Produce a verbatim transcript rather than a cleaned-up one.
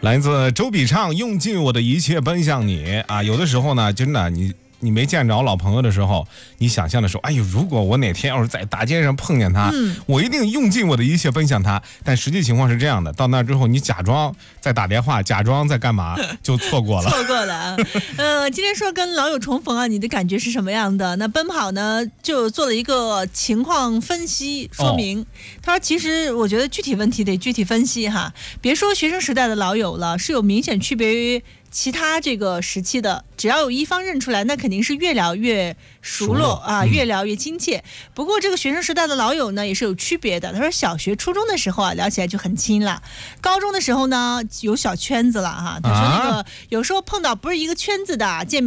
来自周笔畅，用尽我的一切奔向你啊！有的时候呢，真的你。你没见着老朋友的时候，你想象的时候，哎呦，如果我哪天要是在大街上碰见他，嗯、我一定用尽我的一切奔向他。但实际情况是这样的，到那之后，你假装在打电话，假装在干嘛，就错过了。 错过了啊！呃，今天说跟老友重逢啊，你的感觉是什么样的？那奔跑呢，就做了一个情况分析说明。哦、他说，其实我觉得具体问题得具体分析哈，别说学生时代的老友了，是有明显区别于其他这个时期的，只要有一方认出来，那肯定是越聊越熟络啊，嗯、越聊越亲切。不过这个学生时代的老友呢，也是有区别的。他说小学、初中的时候啊，聊起来就很亲了；高中的时候呢，有小圈子了哈。他说那个、啊、有时候碰到不是一个圈子的见面。